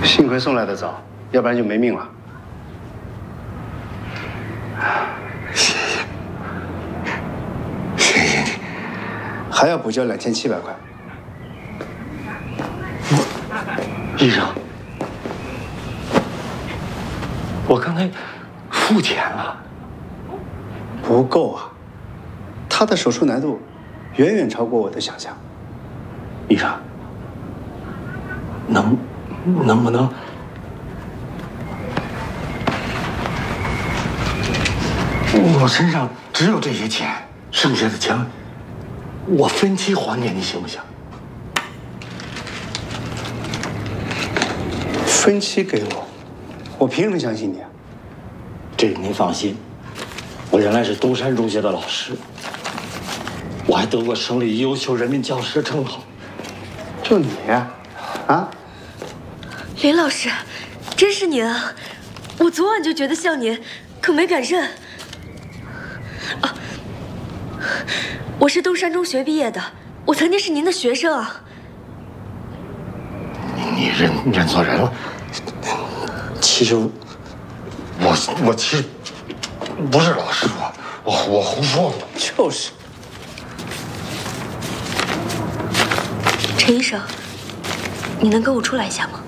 幸亏送来的早，要不然就没命了。 谢谢，谢谢你。 还要补交2700块。 医生，我刚才付钱了。 不够啊，他的手术难度远远超过我的想象。 医生，能不能？我身上只有这些钱，剩下的钱我分期还给你，行不行？ 分期给我，我凭什么相信你啊？ 这个您放心，我原来是东山中学的老师，我还得过省里优秀人民教师的称号。 就你呀，啊？ 林老师，真是您啊！我昨晚就觉得像您，可没敢认。啊，我是东山中学毕业的，我曾经是您的学生啊。 你认错人了。其实我其实不是老师，我胡说的。 就是。 陈医生，你能跟我出来一下吗？